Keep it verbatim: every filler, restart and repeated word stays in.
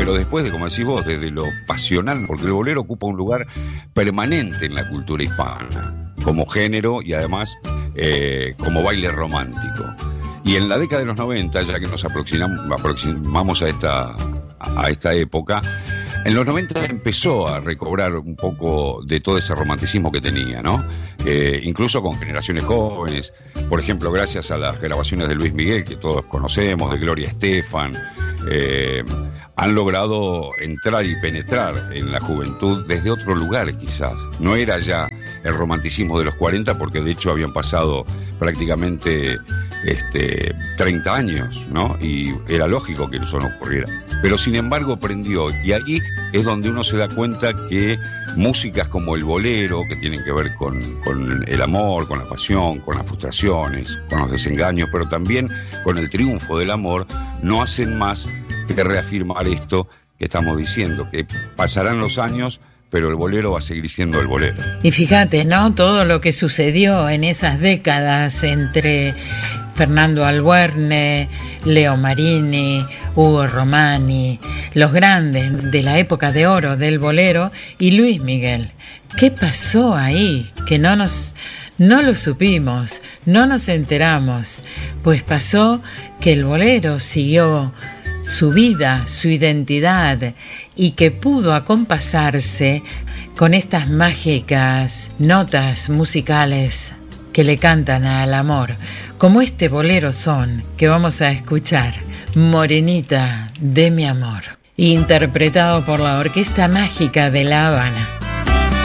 pero después de, como decís vos, desde lo pasional, porque el bolero ocupa un lugar permanente en la cultura hispana, como género y además eh, como baile romántico. Y en la década de los noventa, ya que nos aproximamos, aproximamos a esta, a esta época, en los noventa empezó a recobrar un poco de todo ese romanticismo que tenía, ¿no? Eh, incluso con generaciones jóvenes, por ejemplo, gracias a las grabaciones de Luis Miguel, que todos conocemos, de Gloria Estefan, eh, han logrado entrar y penetrar en la juventud desde otro lugar, quizás. No era ya el romanticismo de los cuarenta, porque de hecho habían pasado prácticamente este, treinta años, ¿no? Y era lógico que eso no ocurriera. Pero sin embargo prendió, y ahí es donde uno se da cuenta que músicas como el bolero, que tienen que ver con, con el amor, con la pasión, con las frustraciones, con los desengaños, pero también con el triunfo del amor, no hacen más que reafirmar esto que estamos diciendo, que pasarán los años, pero el bolero va a seguir siendo el bolero. Y fíjate, ¿no? Todo lo que sucedió en esas décadas entre Fernando Albuerne, Leo Marini, Hugo Romani, los grandes de la época de oro del bolero, y Luis Miguel. ¿Qué pasó ahí? Que no nos... No lo supimos, no nos enteramos, pues pasó que el bolero siguió su vida, su identidad, y que pudo acompasarse con estas mágicas notas musicales que le cantan al amor, como este bolero son que vamos a escuchar, Morenita de mi amor, interpretado por la Orquesta Mágica de La Habana.